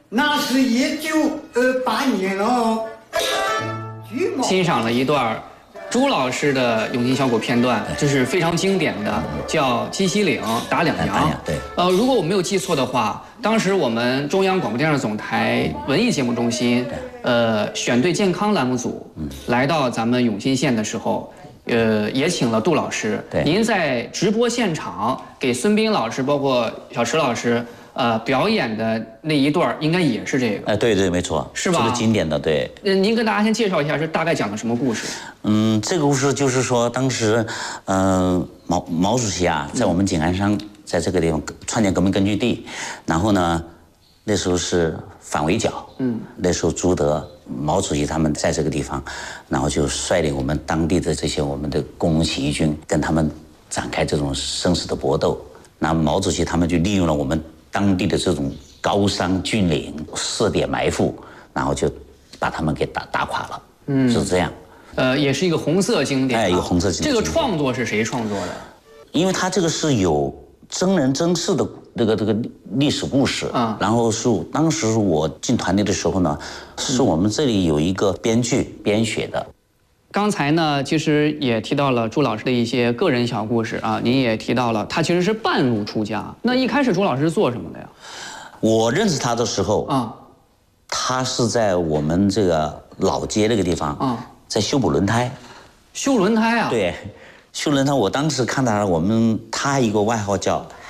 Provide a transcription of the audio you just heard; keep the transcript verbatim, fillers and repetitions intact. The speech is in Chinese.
那是一九二八年了。 欣赏了一段朱老师的永兴小鼓片段，这是非常经典的，叫《鸡西岭打两打羊》。 对， 呃，如果我没有记错的话，当时我们中央广播电视总台文艺节目中心，呃，选对健康栏目组来到咱们永兴县的时候。呃，也请了杜老师。 对， 您在直播现场给孙斌老师，包括小池老师，呃，表演的那一段，应该也是这个。 哎，对对，没错， 是吧？ 这个经典的，对。 呃，您跟大家先介绍一下，是大概讲的什么故事？ 嗯，这个故事就是说，当时，嗯、呃，毛毛主席啊，在我们井岸山，在这个地方创建革命根据地，然后呢，那时候是反围剿，嗯，那时候朱德、毛主席他们在这个地方，然后就率领我们当地的这些我们的工农起义军，跟他们展开这种生死的搏斗。那毛主席他们就利用了我们当地的这种高山峻岭，设点埋伏，然后就把他们给打打垮了，嗯，是这样。 呃，也是一个红色经典、啊， 哎，一个红色经典。 这个创作是谁创作的？ 因为他这个是有真人真事的这个这个历史故事啊，然后是当时我进团队的时候呢，是我们这里有一个编剧编写的。 刚才呢，其实也提到了朱老师的一些个人小故事啊，您也提到了他其实是半路出家。那一开始朱老师是做什么的呀？ 我认识他的时候啊， 他是在我们这个老街那个地方啊，在修补轮胎。 修轮胎啊？ 对，修轮胎。我当时看他，我们他一个外号叫